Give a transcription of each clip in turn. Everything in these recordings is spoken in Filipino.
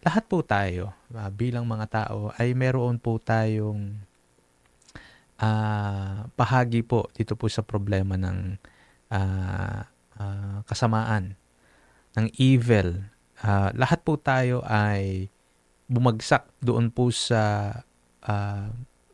lahat po tayo, bilang mga tao ay meron po tayong bahagi po dito po sa problema ng kasamaan, ng evil. Lahat po tayo ay bumagsak doon po sa ah,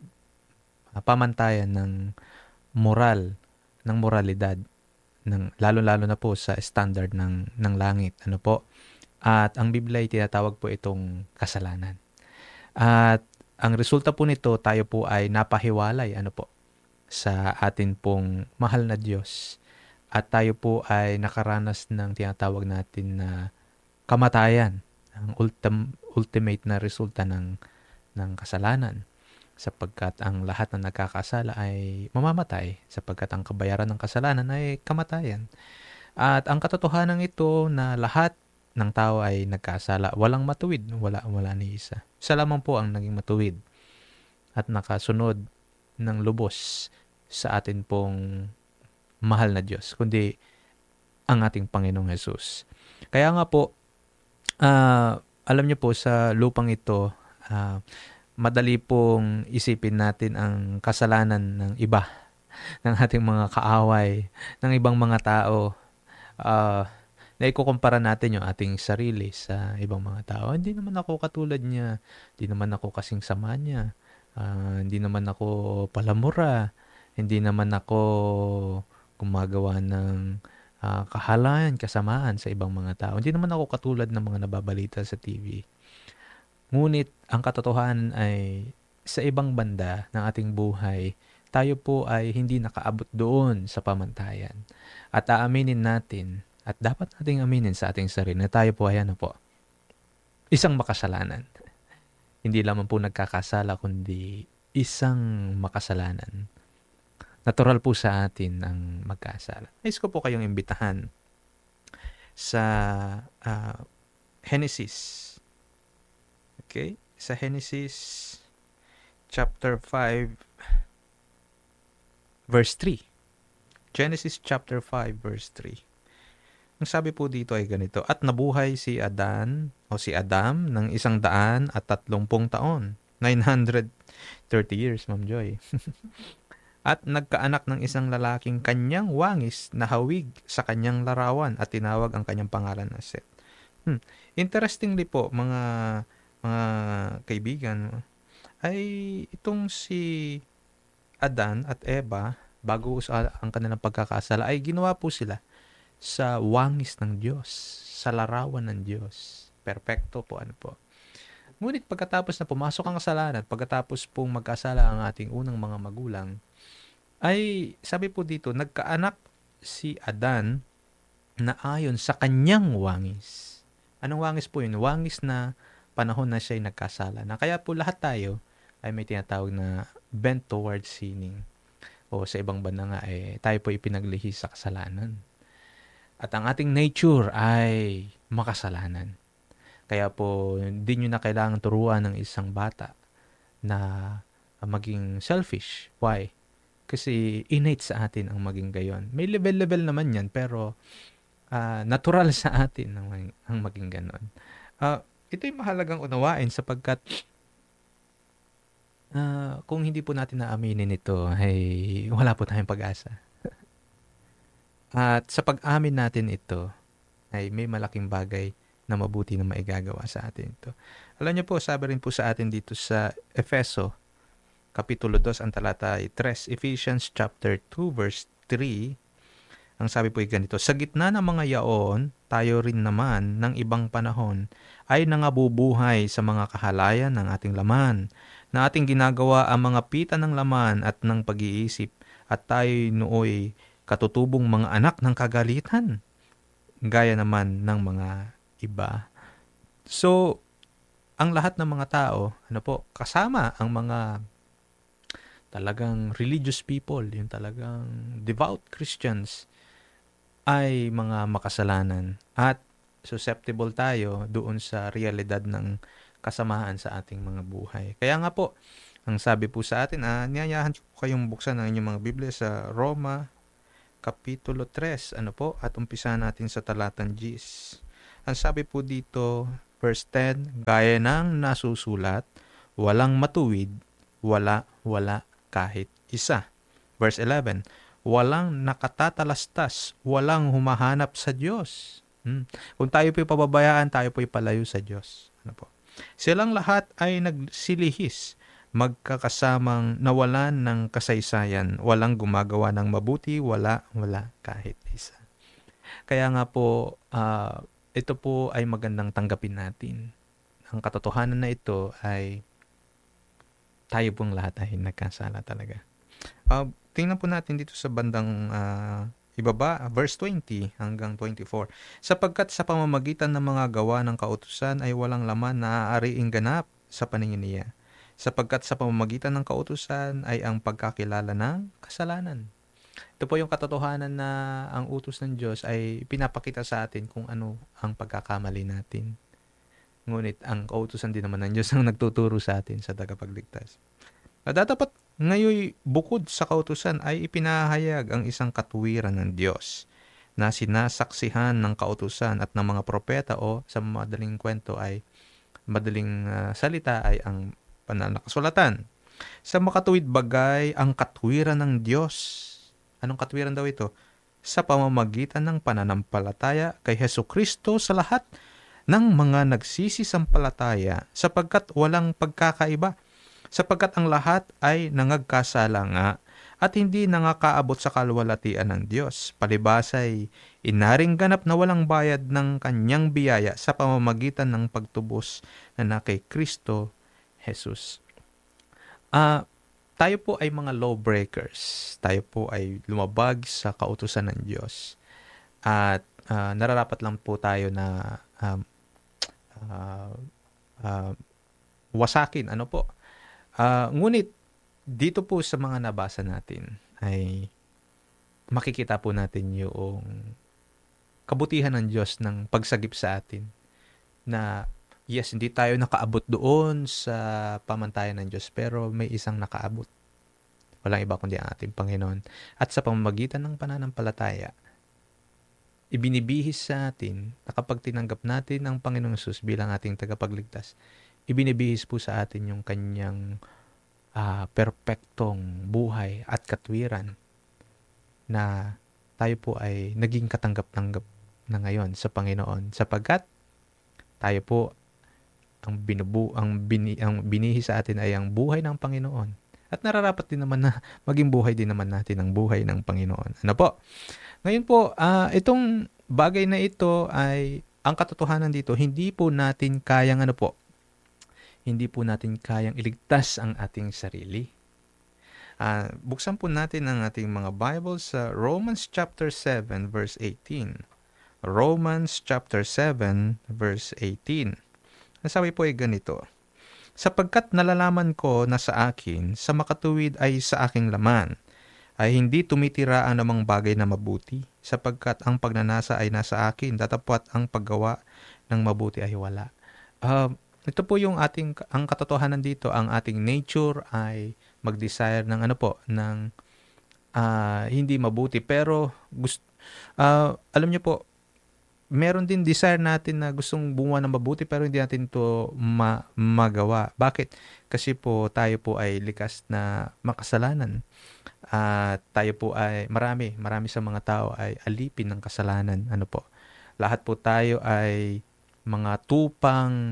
pamantayan ng moral, ng moralidad, ng lalo-lalo na po sa standard ng langit. Ano po? At ang Biblia ay tinatawag po itong kasalanan. At ang resulta po nito, tayo po ay napahiwalay, ano po, sa atin pong mahal na Diyos. At tayo po ay nakaranas ng tinatawag natin na kamatayan, ang ultimate na resulta ng kasalanan. Sapagkat ang lahat na nagkakasala ay mamamatay, sapagkat ang kabayaran ng kasalanan ay kamatayan. At ang katotohanan ito na lahat ng tao ay nagkasala. Walang matuwid, wala ni isa. Isa lamang po ang naging matuwid at nakasunod ng lubos sa atin pong mahal na Diyos, kundi ang ating Panginoong Hesus. Kaya nga po, alam niyo po sa lupang ito, madali pong isipin natin ang kasalanan ng iba, ng ating mga kaaway, ng ibang mga tao. Na ikukumpara natin yung ating sarili sa ibang mga tao. Hindi naman ako katulad niya. Hindi naman ako kasing sama niya. Hindi naman ako palamura. Hindi naman ako gumagawa ng kahalayan, kasamaan sa ibang mga tao. Hindi naman ako katulad ng mga nababalita sa TV. Ngunit ang katotohanan ay sa ibang banda ng ating buhay, tayo po ay hindi nakaabot doon sa pamantayan. At aaminin natin, at dapat nating aminin sa ating sarili na tayo po ay ano po, isang makasalanan. Hindi lamang po nagkakasala, kundi isang makasalanan. Natural po sa atin ang magkasala. Nais ko po kayong imbitahan sa Genesis. Okay? Sa Genesis chapter 5 verse 3. Genesis chapter 5 verse 3. Ang sabi po dito ay ganito, at nabuhay si Adam ng 130 taon. 930 years, Ma'am Joy. At nagkaanak ng isang lalaking kanyang wangis na hawig sa kanyang larawan at tinawag ang kanyang pangalan na Seth. Interestingly po, mga kaibigan, ay itong si Adan at Eva, bago ang kanilang pagkakasala, ay ginawa po sila sa wangis ng Diyos, sa larawan ng Diyos. Perpekto po, ano po. Ngunit pagkatapos na pumasok ang kasalanan, pagkatapos pong magkasala ang ating unang mga magulang, ay sabi po dito, nagkaanak si Adan na ayon sa kanyang wangis. Anong wangis po yun? Wangis na panahon na siya'y nagkasala. Na kaya po lahat tayo ay may tinatawag na bent towards sinning. O sa ibang banda nga, tayo po ipinaglihi sa kasalanan. At ang ating nature ay makasalanan. Kaya po, hindi nyo na kailangan turuan ng isang bata na maging selfish. Why? Kasi innate sa atin ang maging gayon. May level-level naman yan, pero natural sa atin ang maging ganon. Ito'y mahalagang unawain sapagkat kung hindi po natin naaminin ito, ay wala po tayong pag-asa. At sa pag-amin natin ito, ay may malaking bagay na mabuti na maigagawa sa atin ito. Alam niyo po, sabi rin po sa atin dito sa Efeso, Kapitulo 2, ang talata ay 3, Ephesians chapter 2, verse 3, ang sabi po ay ganito, sa gitna ng mga yaon, tayo rin naman ng ibang panahon ay nangabubuhay sa mga kahalayan ng ating laman, na ating ginagawa ang mga pita ng laman at ng pag-iisip, at tayo nooy katutubong mga anak ng kagalitan, gaya naman ng mga iba. So, ang lahat ng mga tao, kasama ang mga talagang religious people, yung talagang devout Christians, ay mga makasalanan at susceptible tayo doon sa realidad ng kasamaan sa ating mga buhay. Kaya nga po, ang sabi po sa atin, niyayahan ko kayong buksan ang inyong mga Biblia sa Roma, Kapitulo 3, at umpisahan natin sa talatang 10. Ang sabi po dito, Verse 10, gaya ng nasusulat, walang matuwid, wala kahit isa. Verse 11, walang nakatatalastas, walang humahanap sa Diyos. Kung tayo po'y pababayaan, tayo po'y palayo sa Diyos. Ano po? Silang lahat ay nagsilihis, magkakasamang nawalan ng kasaysayan, walang gumagawa ng mabuti, wala kahit isa. Kaya nga po, ito po ay magandang tanggapin natin. Ang katotohanan na ito ay tayo pong lahat ay nagkasala talaga. Tingnan po natin dito sa bandang ibaba, verse 20 hanggang 24. Sapagkat sa pamamagitan ng mga gawa ng kautusan ay walang laman na aariing ganap sa paningin niya. Sapagkat sa pamamagitan ng kautusan ay ang pagkakilala ng kasalanan. Ito po yung katotohanan na ang utos ng Diyos ay pinapakita sa atin kung ano ang pagkakamali natin. Ngunit ang kautusan din naman ng Diyos ang nagtuturo sa atin sa tagapagligtas. Dapat ngayon bukod sa kautusan ay ipinahayag ang isang katuwiran ng Diyos na sinasaksihan ng kautusan at ng mga propeta o sa madaling kwento ay madaling salita ay ang banal na kasulatan. Sa makatuwid bagay ang katuwiran ng Diyos. Anong katuwiran daw ito? Sa pamamagitan ng pananampalataya kay Hesukristo sa lahat ng mga nagsisisampalataya sapagkat walang pagkakaiba. Sapagkat ang lahat ay nangagkasala nga at hindi nangakaabot sa kalwalatian ng Diyos. Palibasay, inaring ganap na walang bayad ng kanyang biyaya sa pamamagitan ng pagtubos na kay Kristo Jesus. Tayo po ay mga lawbreakers. Tayo po ay lumabag sa kautusan ng Diyos. At nararapat lang po tayo na wasakin. Ano po? Ngunit dito po sa mga nabasa natin ay makikita po natin yung kabutihan ng Diyos ng pagsagip sa atin na yes, hindi tayo nakaabot doon sa pamantayan ng Diyos pero may isang nakaabot. Walang iba kundi ang ating Panginoon. At sa pamamagitan ng pananampalataya, ibinibihis sa atin na kapag tinanggap natin ang Panginoong Hesus bilang ating tagapagligtas, ibinibihis po sa atin yung kanyang perpektong buhay at katwiran na tayo po ay naging katanggap-tanggap na ngayon sa Panginoon sapagkat tayo po ang binihi sa atin ay ang buhay ng Panginoon. At nararapat din naman na maging buhay din naman natin ang buhay ng Panginoon. Ano po? Ngayon po, itong bagay na ito ay ang katotohanan dito, hindi po natin kayang hindi po natin kayang iligtas ang ating sarili. Buksan po natin ang ating mga Bible sa Romans chapter 7 verse 18. Romans chapter 7 verse 18. Nasabi po ay ganito, sapagkat nalalaman ko na sa akin, sa makatuwid ay sa aking laman, ay hindi tumitira ang namang bagay na mabuti, sapagkat ang pagnanasa ay nasa akin, datapwat ang paggawa ng mabuti ay wala. Ito po yung ang katotohanan dito, ang ating nature ay mag-desire ng ng hindi mabuti. Pero alam niyo po, meron din desire natin na gustong gumawa ng mabuti pero hindi natin ito magawa. Bakit? Kasi po tayo po ay likas na makasalanan. Tayo po ay marami sa mga tao ay alipin ng kasalanan. Lahat po tayo ay mga tupang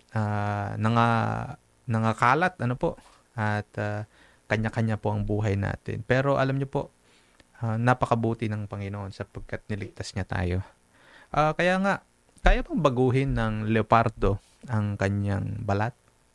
nangakalat at kanya-kanya po ang buhay natin. Pero alam niyo po, napakabuti ng Panginoon sapagkat niligtas niya tayo. Kaya nga, kaya pang baguhin ng leopardo ang kanyang balat?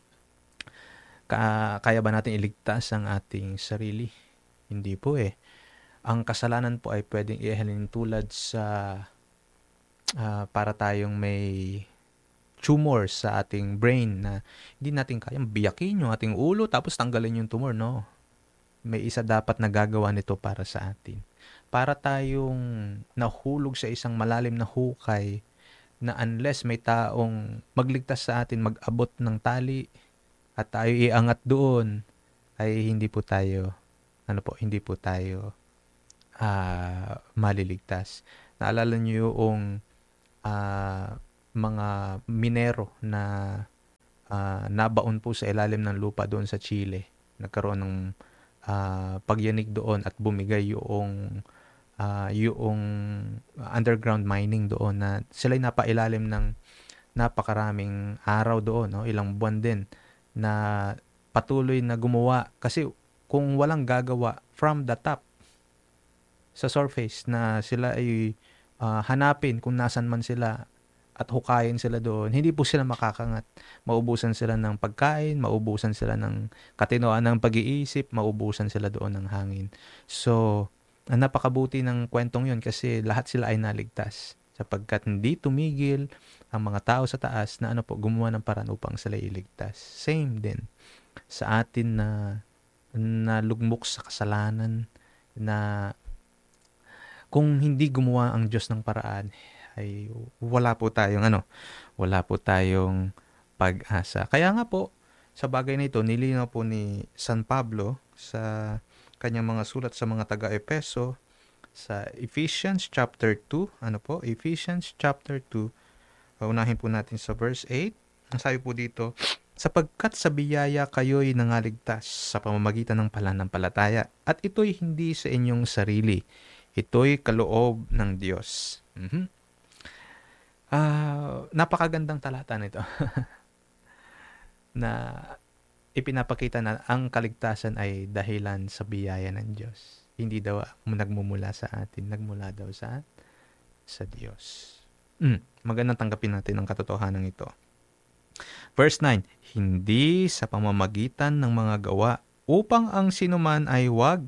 Kaya ba natin iligtas ang ating sarili? Hindi po eh. Ang kasalanan po ay pwedeng ihalin tulad sa para tayong may tumor sa ating brain na hindi natin kayang biyakin yung ating ulo tapos tanggalin yung tumor, no? May isa dapat na gagawa nito para sa atin. Para tayong nahulog sa isang malalim na hukay na unless may taong magligtas sa atin, mag-abot ng tali at tayo iangat doon, ay hindi po tayo maliligtas. Naalala niyo yung mga minero na nabaon po sa ilalim ng lupa doon sa Chile. Nagkaroon ng pagyanig doon at bumigay yung underground mining doon na sila'y napailalim ng napakaraming araw doon, no? Ilang buwan din na patuloy na gumawa. Kasi kung walang gagawa from the top sa surface na sila ay hanapin kung nasan man sila at hukayin sila doon, hindi po sila makakangat. Maubusan sila ng pagkain, maubusan sila ng katinoan ng pag-iisip, maubusan sila doon ng hangin. So, napakabuti ng kwentong yun kasi lahat sila ay naligtas sapagkat hindi tumigil ang mga tao sa taas na gumawa ng paraan upang sila iligtas. Same din sa atin na lugmok sa kasalanan, na kung hindi gumawa ang Diyos ng paraan, ay wala po tayong pag-asa. Kaya nga po, sa bagay na ito, nilinaw po ni San Pablo sa kanyang mga sulat sa mga taga-Epeso, sa Ephesians chapter 2, Ephesians chapter 2, unahin po natin sa verse 8. Ang sabi po dito, sapagkat sa biyaya kayo'y nangaligtas sa pamamagitan ng pananampalataya, at ito'y hindi sa inyong sarili, ito'y kaloob ng Diyos. Napakagandang talata nito na ipinapakita na ang kaligtasan ay dahilan sa biyaya ng Diyos. Hindi daw nagmumula sa atin, nagmula daw sa Diyos. Magandang tanggapin natin ang katotohanan ito. Verse 9, hindi sa pamamagitan ng mga gawa upang ang sinuman ay wag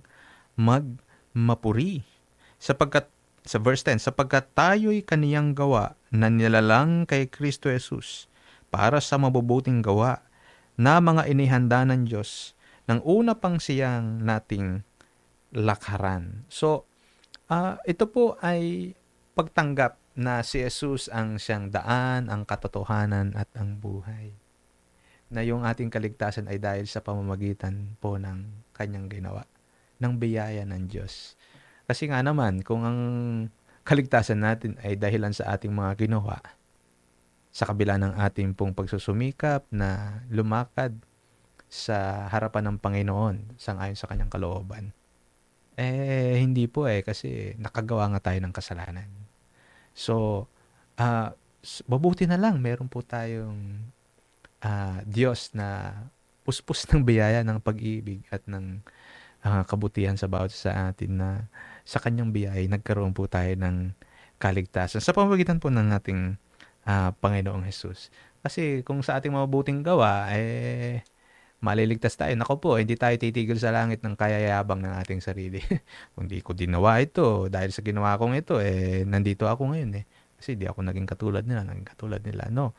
magmapuri. Sa verse 10, sapagkat tayo'y kaniyang gawa na nilalang kay Kristo Jesus para sa mabubuting gawa na mga inihanda ng Diyos ng una pang siyang nating lakaran. So, ito po ay pagtanggap na si Jesus ang siyang daan, ang katotohanan at ang buhay. Na yung ating kaligtasan ay dahil sa pamamagitan po ng kanyang ginawa, ng biyaya ng Diyos. Kasi nga naman, kung ang kaligtasan natin ay dahilan sa ating mga ginawa, sa kabila ng ating pong pagsusumikap na lumakad sa harapan ng Panginoon sangayon sa kanyang kalooban, hindi po kasi nakagawa nga tayo ng kasalanan. So, mabuti na lang meron po tayong Diyos na puspos ng biyaya ng pag-ibig at ng kabutihan sa bawat sa atin, na sa kanyang biyaya nagkaroon po tayo ng kaligtasan sa pamamagitan po ng ating Panginoong Jesus. Kasi kung sa ating mabuting gawa maliligtas tayo, nako po, hindi tayo titigil sa langit ng kayayabang ng ating sarili. Kung di ko ginawa ito, dahil sa ginawa kong ito, nandito ako ngayon kasi di ako naging katulad nila, no?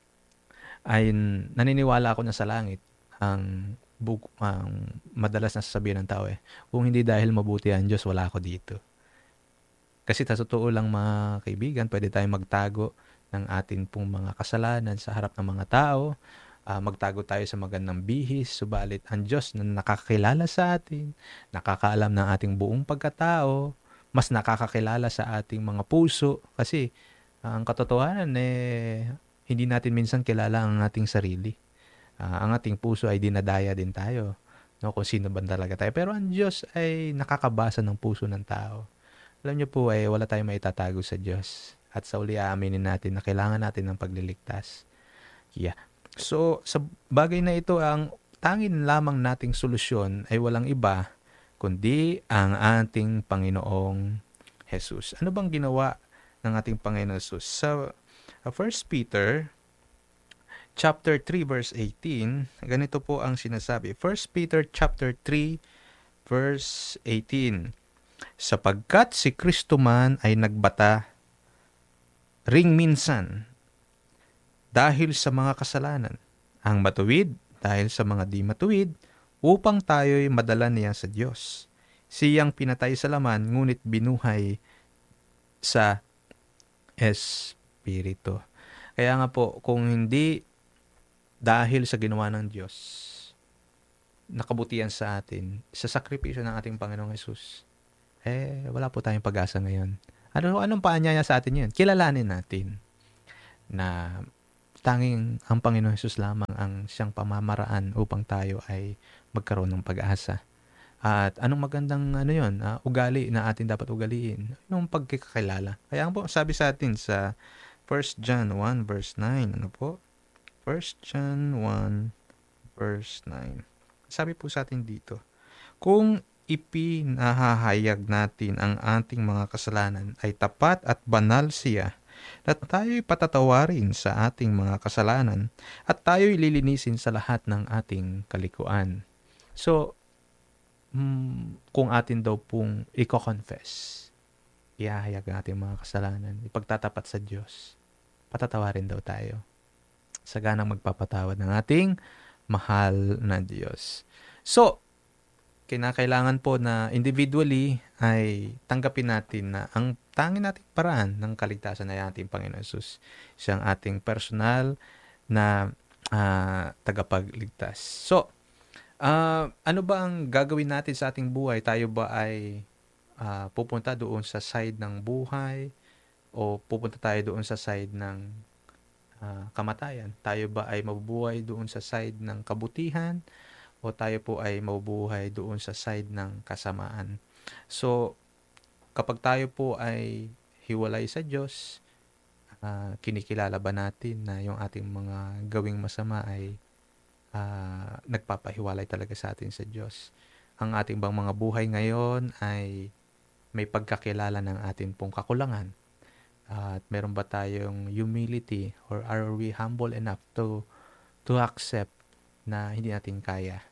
Ay naniniwala ako na sa langit ang madalas na sasabihin ng tao kung hindi dahil mabuti ang Diyos, wala ako dito. Kasi sa totoo lang mga kaibigan, pwede tayong magtago ng atin pong mga kasalanan sa harap ng mga tao, magtago tayo sa magandang bihis, subalit ang Diyos na nakakakilala sa atin, nakakaalam ng ating buong pagkatao, mas nakakakilala sa ating mga puso, kasi ang katotohanan hindi natin minsan kilala ang ating sarili. Ang ating puso ay dinadaya din tayo, no, kung sino ba talaga tayo. Pero ang Diyos ay nakakabasa ng puso ng tao. Alam niyo po, wala tayong maitatago sa Diyos. At sa uli aaminin natin na kailangan natin ng pagliligtas. Yeah. So, sa bagay na ito, ang tanging lamang nating solusyon ay walang iba kundi ang ating Panginoong Jesus. Ano bang ginawa ng ating Panginoong Jesus? Sa 1 Peter chapter 3 verse 18, ganito po ang sinasabi. 1 Peter chapter 3 verse 18. Sapagkat si Kristo man ay nagbata ring minsan dahil sa mga kasalanan, ang matuwid dahil sa mga di matuwid, upang tayo'y madala niya sa Diyos. Siyang pinatay sa laman, ngunit binuhay sa Espiritu. Kaya nga po, kung hindi dahil sa ginawa ng Diyos, nakabutihan sa atin, sa sakripisyo ng ating Panginoong Jesus, wala po tayong pag-asa ngayon. Anong paanyaya sa atin yun? Kilalanin natin na tanging ang Panginoon Hesus lamang ang siyang pamamaraan upang tayo ay magkaroon ng pag-asa. At anong magandang yun, ugali na atin dapat ugaliin? Yung pagkikakilala. Kaya po sabi sa atin sa 1 John 1 verse 9, ano po? 1 John 1 verse 9. Sabi po sa atin dito, kung ipinahahayag natin ang ating mga kasalanan ay tapat at banal siya, at tayo'y patatawarin sa ating mga kasalanan at tayo'y lilinisin sa lahat ng ating kalikuan. So, kung atin daw pong i-confess, ihahayag ang ating mga kasalanan, ipagtatapat sa Diyos, patatawarin daw tayo. Saganang magpapatawad ng ating mahal na Diyos. So, kinakailangan po na individually ay tanggapin natin na ang tanging nating paraan ng kaligtasan ay ating Panginoon Hesus. Siyang ating personal na tagapagligtas. So, ano ba ang gagawin natin sa ating buhay? Tayo ba ay pupunta doon sa side ng buhay o pupunta tayo doon sa side ng kamatayan? Tayo ba ay mabubuhay doon sa side ng kabutihan o tayo po ay mabubuhay doon sa side ng kasamaan? So, kapag tayo po ay hiwalay sa Diyos, kinikilala ba natin na yung ating mga gawing masama ay nagpapahiwalay talaga sa atin sa Diyos? Ang ating bang mga buhay ngayon ay may pagkakilala ng ating pong kakulangan? At meron ba tayong humility or are we humble enough to accept na hindi natin kaya?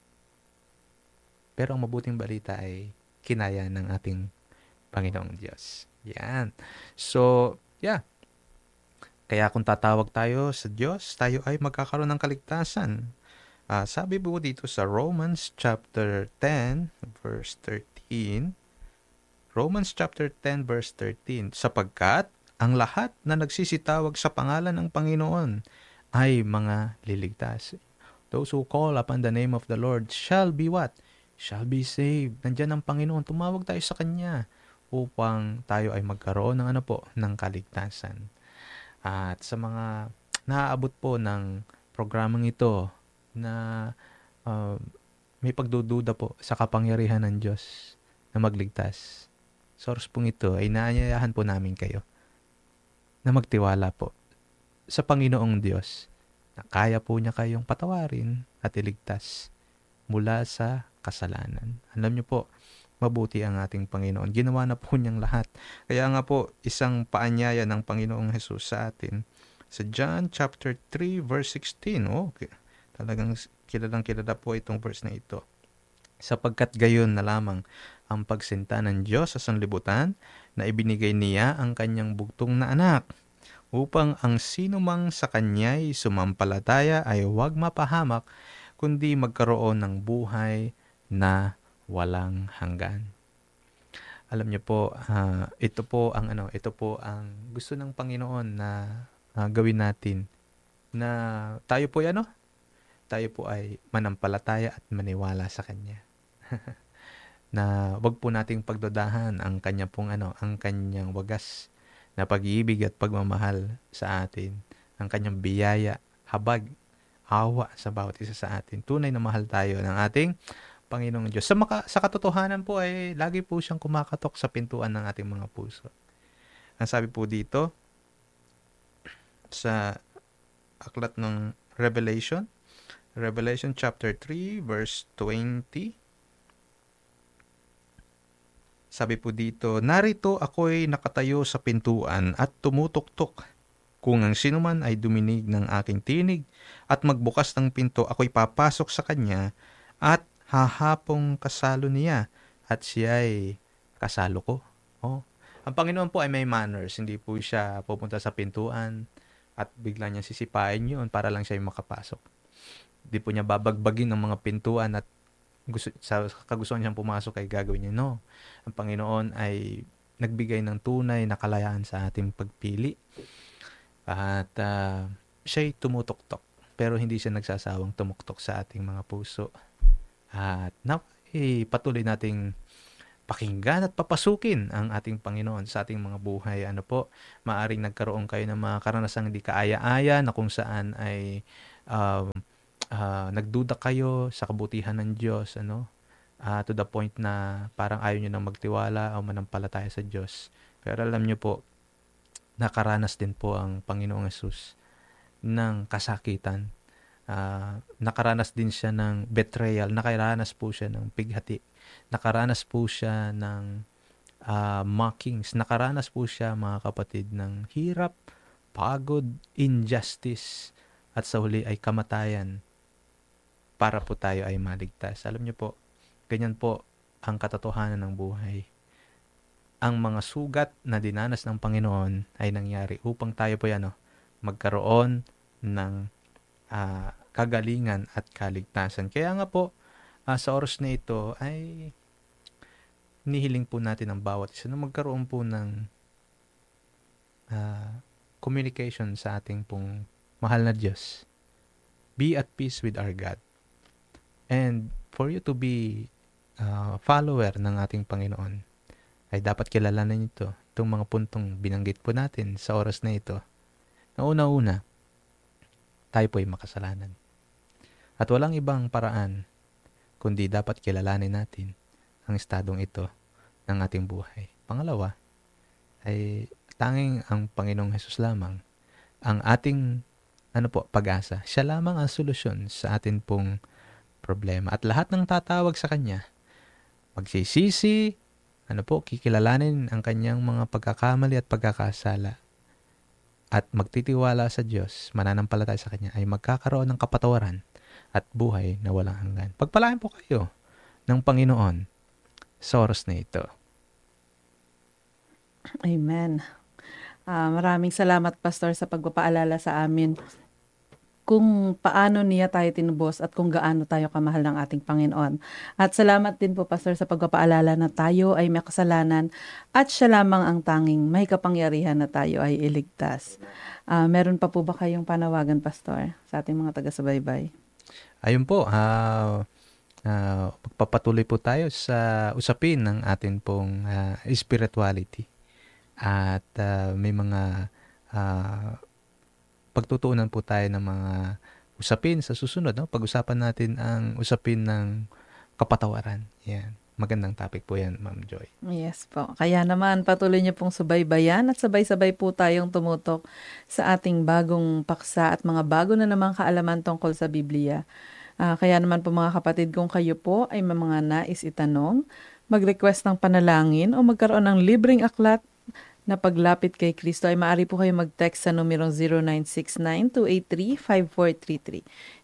Pero ang mabuting balita ay kinaya ng ating Panginoong Diyos. Yan. So, yeah. Kaya kung tatawag tayo sa Diyos, tayo ay magkakaroon ng kaligtasan. Sabi po dito sa Romans chapter 10, verse 13. Romans chapter 10, verse 13. Sapagkat ang lahat na nagsisitawag sa pangalan ng Panginoon ay mga liligtas. Those who call upon the name of the Lord shall be what? Shall be saved. Nandiyan ang Panginoon. Tumawag tayo sa Kanya upang tayo ay magkaroon ng ng kaligtasan. At sa mga naaabot po ng programang ito na may pagdududa po sa kapangyarihan ng Diyos na magligtas, sa oras pong ito ay naanyayahan po namin kayo na magtiwala po sa Panginoong Diyos na kaya po niya kayong patawarin at iligtas mula sa kasalanan. Alam niyo po, mabuti ang ating Panginoon. Ginawa na po niyang lahat. Kaya nga po, isang paanyaya ng Panginoong Hesus sa atin. Sa John chapter 3 verse 16, okay, talagang kilalang-kilala po itong verse na ito. Sapagkat gayon na lamang ang pagsinta ng Diyos sa sanlibutan na ibinigay niya ang kanyang bugtong na anak upang ang sinumang sa kanya'y sumampalataya ay huwag mapahamak kundi magkaroon ng buhay na walang hanggan. Alam niyo po, ito po ang gusto ng Panginoon na gawin natin, na tayo po ay manampalataya at maniwala sa Kanya. Na wag po nating pagdudahan ang Kanya pong ang Kanyang wagas na pag-ibig at pagmamahal sa atin, ang Kanyang biyaya, habag, awa sa bawat isa sa atin. Tunay na mahal tayo ng ating Panginoong Diyos. Sa katotohanan po ay lagi po siyang kumakatok sa pintuan ng ating mga puso. Ang sabi po dito sa aklat ng Revelation chapter 3 verse 20. Sabi po dito, narito ako'y nakatayo sa pintuan at tumutuktok. Kung ang sinuman ay duminig ng aking tinig at magbukas ng pinto, ako'y papasok sa kanya at hahapong kasalo niya at siya'y kasalo ko. Ang Panginoon po ay may manners. Hindi po siya pupunta sa pintuan at bigla niya sisipain yun para lang siya makapasok. Hindi po niya babagbagin ng mga pintuan at sa kagustuhan niyang pumasok ay gagawin niya. No. Ang Panginoon ay nagbigay ng tunay na kalayaan sa ating pagpili. At siya'y tumutoktok. Pero hindi siya nagsasawang tumuktok sa ating mga puso. At patuloy nating pakinggan at papasukin ang ating Panginoon sa ating mga buhay. Ano po, maaring nagkaroon kayo ng mga karanasang hindi kaaya-aya na kung saan ay um, nagduda kayo sa kabutihan ng Diyos, to the point na parang ayaw nyo nang magtiwala o manampalataya sa Diyos. Pero alam nyo po, nakaranas din po ang Panginoong Hesus ng kasakitan. Nakaranas din siya ng betrayal, nakaranas po siya ng pighati, nakaranas po siya ng mockings, nakaranas po siya, mga kapatid, ng hirap, pagod, injustice, at sa huli ay kamatayan para po tayo ay maligtas. Alam niyo po, ganyan po ang katotohanan ng buhay. Ang mga sugat na dinanas ng Panginoon ay nangyari upang tayo po magkaroon ng kagalingan at kaligtasan. Kaya nga po, sa oras na ito ay nihiling po natin ang bawat isa na magkaroon po ng communication sa ating pong mahal na Diyos. Be at peace with our God. And for you to be follower ng ating Panginoon, ay dapat kilalanin ito, itong mga puntong binanggit po natin sa oras na ito. Na una-una, tayo po ay makasalanan. At walang ibang paraan kundi dapat kilalanin natin ang estadong ito ng ating buhay. Pangalawa, ay tanging ang Panginoong Hesus lamang ang ating pag-asa. Siya lamang ang solusyon sa atin pong problema. At lahat ng tatawag sa Kanya, magsisisi, kikilalanin ang kanyang mga pagkakamali at pagkakasala at magtitiwala sa Diyos, mananampalataya sa Kanya, ay magkakaroon ng kapatawaran at buhay na walang hanggan. Pagpalain po kayo ng Panginoon sa oras na ito. Amen. Maraming salamat, Pastor, sa pagpapaalala sa amin kung paano niya tayo tinubos at kung gaano tayo kamahal ng ating Panginoon. At salamat din po, Pastor, sa pagpapaalala na tayo ay may kasalanan at siya lamang ang tanging may kapangyarihan na tayo ay iligtas. Meron pa po ba kayong panawagan, Pastor, sa ating mga taga-subaybay? Ayun po, magpapatuloy po tayo sa usapin ng ating pong spirituality. At may mga pagtutuunan po tayo ng mga usapin sa susunod. Pag-usapan natin ang usapin ng kapatawaran. Yan. Magandang topic po yan, Ma'am Joy. Yes po. Kaya naman, patuloy niyo pong subaybayan at sabay-sabay po tayong tumutok sa ating bagong paksa at mga bago na namang kaalaman tungkol sa Biblia. Kaya naman po mga kapatid, kung kayo po ay may mga nais itanong, mag-request ng panalangin o magkaroon ng libreng aklat na paglapit kay Kristo, ay maaari po kayo mag-text sa numerong 0969-283-5433.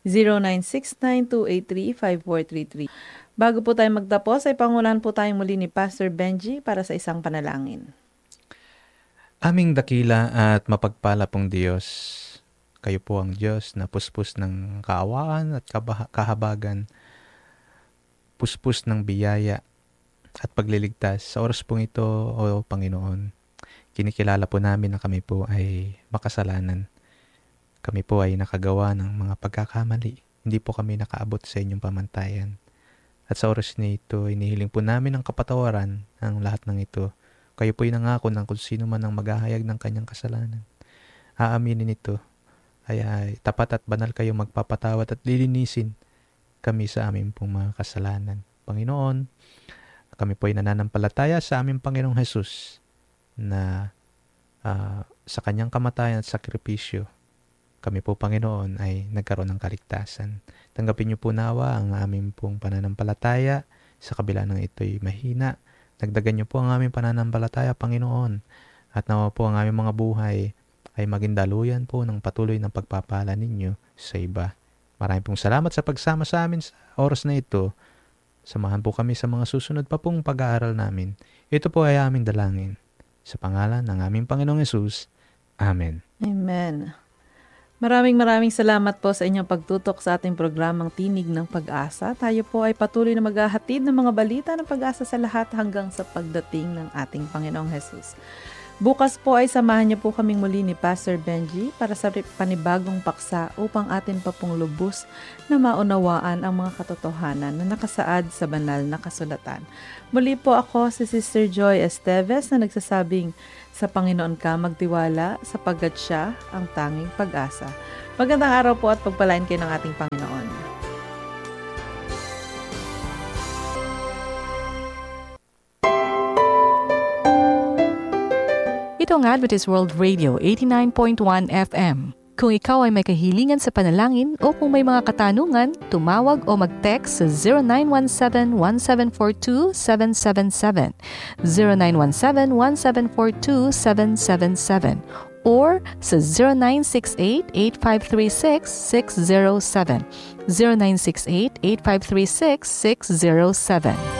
0969-283-5433. Bago po tayo magtapos, ay pangunahan po tayong muli ni Pastor Benji para sa isang panalangin. Aming dakila at mapagpala pong Diyos, kayo po ang Diyos na puspos ng kaawaan at kahabagan, puspos ng biyaya at pagliligtas. Sa oras pong ito, O Panginoon, kinikilala po namin na kami po ay makasalanan. Kami po ay nakagawa ng mga pagkakamali. Hindi po kami nakaabot sa inyong pamantayan. At sa oras na ito, inihiling po namin ang kapatawaran ng lahat ng ito. Kayo po ay nangako ng kung sino man ang maghahayag ng kanyang kasalanan. Aaminin ito. Ay tapat at banal kayo magpapatawad at lilinisin kami sa aming pong mga kasalanan. Panginoon, kami po ay nananampalataya sa aming Panginoong Hesus na sa kanyang kamatayan at sakripisyo, kami po, Panginoon, ay nagkaroon ng kaligtasan. Tanggapin niyo po nawa ang aming pong pananampalataya sa kabila ng ito'y mahina. Dagdagan niyo po ang aming pananampalataya, Panginoon, at nawa po ang aming mga buhay ay maging daluyan po ng patuloy ng pagpapala ninyo sa iba. Maraming pong salamat sa pagsama sa amin sa oras na ito. Samahan po kami sa mga susunod pa pong pag-aaral namin. Ito po ay aming dalangin. Sa pangalan ng aming Panginoong Hesus. Amen. Amen. Maraming salamat po sa inyong pagtutok sa ating programang Tinig ng Pag-asa. Tayo po ay patuloy na maghahatid ng mga balita ng pag-asa sa lahat hanggang sa pagdating ng ating Panginoong Hesus. Bukas po ay samahan niyo po kaming muli ni Pastor Benji para sa panibagong paksa upang atin pa pong lubos na maunawaan ang mga katotohanan na nakasaad sa banal na kasulatan. Muli po ako si Sister Joy Esteves na nagsasabing, sa Panginoon ka magtiwala sapagkat siya ang tanging pag-asa. Magandang araw po at pagpalain kayo ng ating Panginoon. Ito ang Adventist World Radio 89.1 FM. Kung ikaw ay may kahilingan sa panalangin o kung may mga katanungan, tumawag o mag-text sa 0917-1742-777, 0917-1742-777, or sa 0968-8536-607, 0968-8536-607.